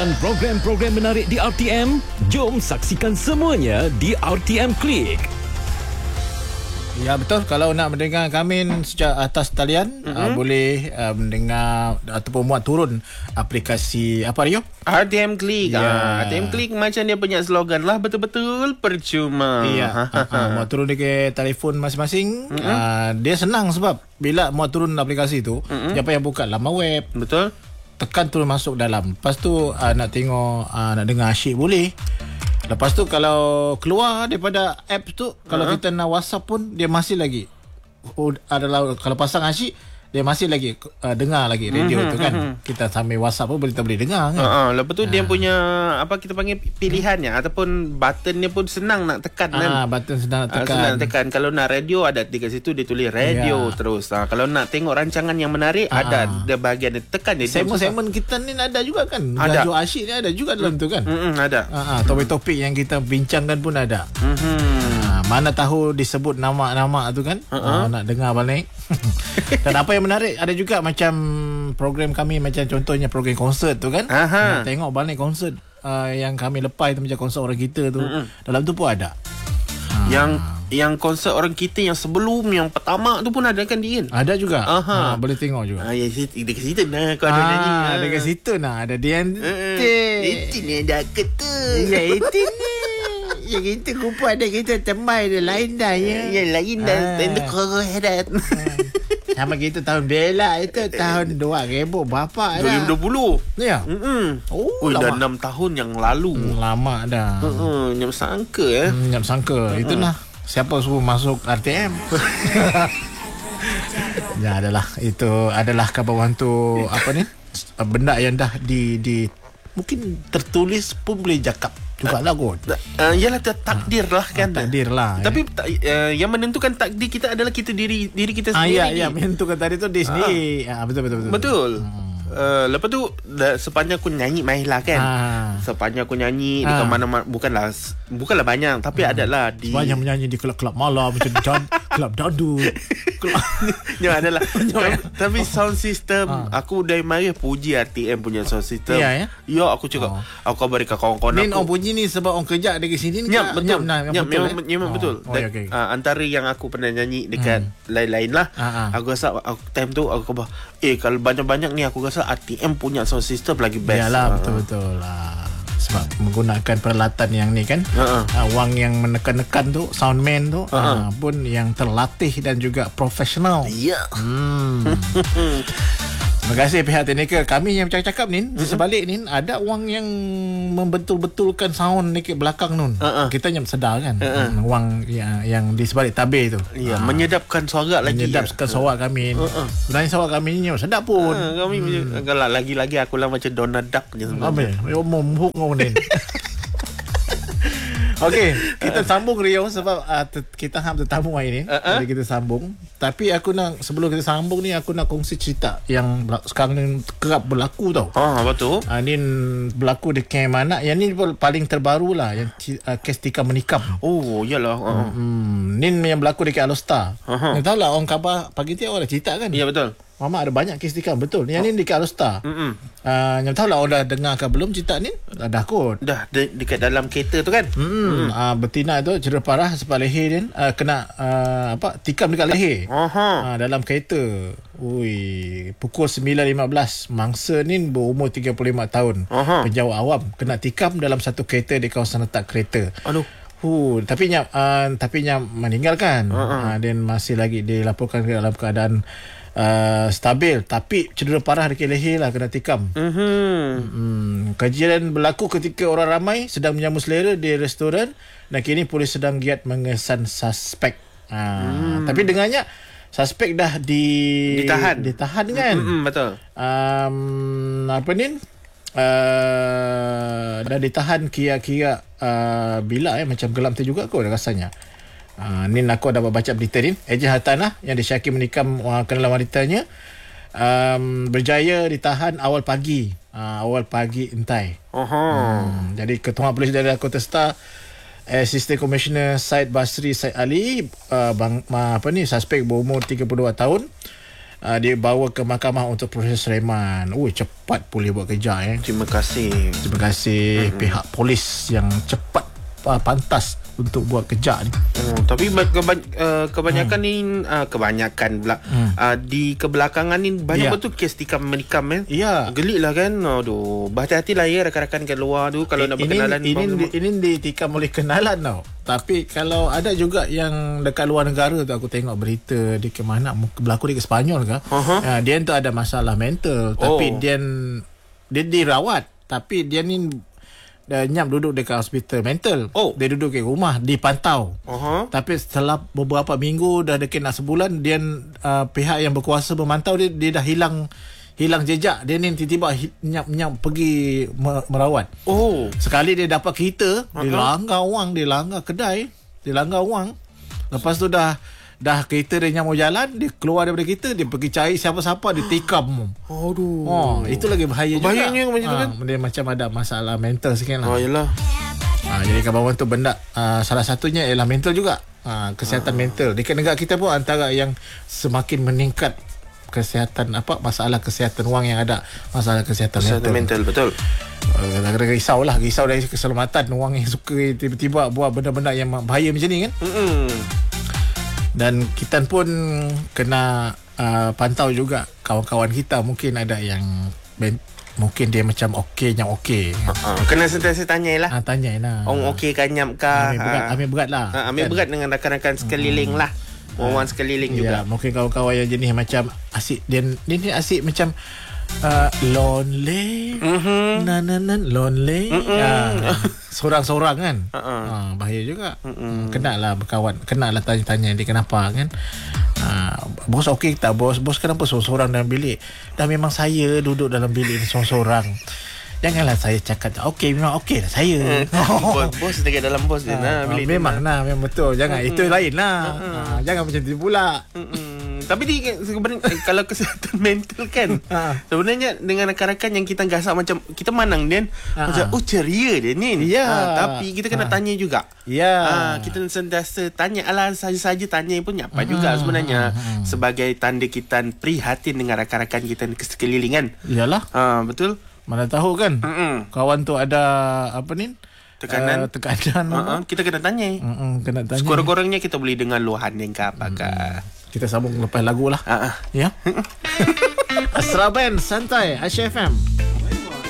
Program-program menarik di RTM, jom saksikan semuanya di RTM Klik. Ya betul, kalau nak mendengar kami secara atas talian boleh mendengar ataupun muat turun aplikasi apa Rio? RTM Klik. Ya. RTM Klik macam dia punya slogan lah, betul-betul percuma. Ya. Muat turun ke telefon masing-masing. Dia senang sebab bila muat turun aplikasi tu, siapa yang buka laman web, Betul. tekan terus masuk dalam. Lepas tu nak tengok, nak dengar asyik boleh. Lepas tu kalau keluar daripada app tu, kalau kita nak WhatsApp pun dia masih lagi adalah, kalau pasang asyik dia masih lagi dengar lagi radio tu kan. Kita sambil WhatsApp pun kita boleh dengar kan. Lepas tu dia punya apa kita panggil pilihannya ataupun buttonnya pun senang nak tekan kan. Button senang nak tekan. Senang tekan. Kalau nak radio ada dekat situ dia tulis radio terus. Kalau nak tengok rancangan yang menarik ada dia bahagian dia tekan je. Segmen-segmen kita ni ada juga kan. Ada. Gajo asyik ni ada juga dalam tu kan. Ada. Topik-topik yang kita bincangkan pun ada. Mana tahu disebut nama-nama tu kan. Nak dengar balik. Dan apa yang menarik, ada juga macam program kami, macam contohnya program konsert tu kan. Nak tengok balik konsert yang kami lepas tu, macam konsert orang kita tu. Dalam tu pun ada. Yang konsert orang kita yang sebelum, yang pertama tu pun ada kan Dian? Ada juga. Boleh tengok juga. Dekat situ nah kau ada nyanyi. Dekat situ nah ada Dian. Itu ni dah ketul. Ya itu ni. Yang kita kumpul ada kita temai dia lain dah ya. Yang lain dah tentu kau hedat. Sama kita tahun bela itu tahun 2000 berapa dah? 2020. Ya. Dah 6 tahun yang lalu. Lama dah. Nyam sangka Nyam sangka. Itulah siapa suruh masuk RTM. Ya adalah, itu adalah khabar bantu apa ni? Benda yang dah di mungkin tertulis pun boleh cakap juga lah kot. Yalah takdir lah kan. Takdir lah. Tapi yang menentukan takdir kita adalah kita diri kita sendiri. Ya, menentukan tadi tu diri sendiri. Betul. Lepas tu sepanjang aku nyanyi Mahila kan. Sepanjang aku nyanyi dekat mana-mana, bukanlah banyak, tapi adalah di banyak menyanyi di kelab-kelab malam macam kelab dangdut. Ya adalah. Tapi sound system aku dari mari puji RTM punya sound system. Ya aku cakap aku berikan kawan-kawan aku. Ni orang puji ni sebab orang kerja dekat sini ni. Betul. Memang betul. Okay. Antara yang aku pernah nyanyi dekat lain-lain lah. Aku rasa time tu aku kalau banyak-banyak ni aku rasa RTM punya sound system lagi best. Yalah, betul-betul lah. Sebab menggunakan peralatan yang ni kan. Wang yang menekan-nekan tu, soundman tu pun yang terlatih dan juga profesional. Ya. Terima kasih pihak teknikal kami yang cakap ni. Di sebalik ni ada orang yang membetul-betulkan sound dekat belakang nun. Kita nyam sedar kan. Orang yang di sebalik tabir tu. Ya, menyedapkan suara lagi. Menyedapkan suara kami. Sebenarnya suara kami ni sedap pun. Kami kalau lagi-lagi aku lah macam Donald Duck je sebenarnya. Apa? Mohuk ngau ni. Okey, kita sambung Rio sebab kita hang tetamu hari ni. Jadi kita sambung. Tapi aku nak, sebelum kita sambung ni, aku nak kongsi cerita yang sekarang ni kerap berlaku tau. Apa tu? Ni berlaku di Kem Anak. Yang ni paling terbaru lah, yang kes tikam menikam. Oh, iyalah. Ni yang berlaku di Alostar. Ni tahu lah orang khabar pagi tu orang dah cerita kan? Ya betul. Mama ada banyak kes tikam, betul. Yang ni di Alostar. Yang tahu lah orang dah dengar ke belum cerita ni? Dah kot. Dah dekat dalam kereta tu kan? Betina tu cedera parah sebab leher dia kena tikam dekat leher. Dalam kereta. Pukul 9.15 mangsa ni berumur 35 tahun. Penjawat awam kena tikam dalam satu kereta di kawasan letak kereta. Aduh. Tapi meninggal kan. Dan masih lagi dilaporkan dalam keadaan stabil, tapi cedera parah dekat leher lah, kena tikam. Kejadian berlaku ketika orang ramai sedang menyambut selera di restoran dan kini polis sedang giat mengesan suspek. Tapi dengannya suspek dah ditahan kan. Betul. Apa ni? Dah ditahan kira-kira bila macam gelam tu juga kot rasanya. Ni aku dapat baca berita ni. Ejen hartanah yang disyaki menikam kenalan wanitanya berjaya ditahan awal pagi entai. Jadi Ketua Polis Daerah Kota Star, Assistant Commissioner Syed Basri Syed Ali, suspek berumur 32 tahun dibawa ke mahkamah untuk proses reman. Cepat polis buat kerja. Terima kasih pihak polis yang cepat pantas untuk buat kerja ni. Tapi kebanyakan ni kebanyakan pula di kebelakangan ni banyak betul kes tikam menikam gelik lah kan. Aduh, berhati-hatilah ya rakan-rakan kat luar tu kalau nak berkenalan. Ini ditikam oleh kenalan tau. Tapi kalau ada juga yang dekat luar negara tu, aku tengok berita di ke mana berlaku di Sepanyol ke. Dia tu ada masalah mental, tapi dia dirawat, tapi dia ni nyam duduk dekat hospital mental. Dia duduk kat rumah dipantau. Tapi setelah beberapa minggu, dah dekat nak sebulan, dia pihak yang berkuasa memantau dia dah hilang jejak. Dia ni tiba-tiba nyam pergi merawat. Sekali dia dapat kereta, dia langgar wang, dia langgar kedai, dia langgar wang. Lepas tu dah kereta dia nyam mau jalan, dia keluar daripada kereta, dia pergi cari siapa-siapa, dia tikam. Itu lagi bahaya juga. Bahayanya macam tu kan. Dia macam ada masalah mental sikit lah. Yalah. Jadi kawan-kawan tu benda salah satunya ialah mental juga. Kesihatan mental. Dekat negara kita pun antara yang semakin meningkat kesihatan masalah kesihatan wang yang ada masalah kesihatan mental. Betul. Risau dari keselamatan wang yang suka tiba-tiba buat benda-benda yang bahaya macam ni kan. Dan kita pun kena pantau juga kawan-kawan kita. Mungkin ada yang mungkin dia macam okey. Kena sentiasa tanyalah. Tanyalah. Okey kan nyam kah? Ambil berat lah. Ambil berat dengan rakan-rakan sekeliling lah. Orang sekeliling juga. Mungkin kawan-kawan yang jenis macam asik, dia ni asik macam lonely. Lonely. Sorang-sorang kan. Bahaya juga. Kenalah berkawan, kenalah tanya-tanya dia kenapa kan. Bos okey tak bos kenapa sorang-sorang dalam bilik? Dah memang saya duduk dalam bilik ni sorang-sorang. Janganlah saya cakap okey, memang okey lah saya. Bos dekat dalam bos dia bilik memang betul. Jangan itu lain lah. Jangan macam tu pula. Tapi kalau kesihatan mental kan, sebenarnya dengan rakan-rakan yang kita gasak macam kita manang dia macam ceria dia ni. Tapi kita kena tanya juga. Kita sentiasa tanya, saja tanya pun apa juga sebenarnya, sebagai tanda kita prihatin dengan rakan-rakan kita sekeliling kan. Iyalah. Betul. Mana tahu kan kawan tu ada tekanan. Kita kena tanya. Kena tanya. Sekurang-kurangnya kita boleh dengar luahan yang apakah. Kita sambung lepas lagu lah. Ya. Asra Band Santai Aisyah FM.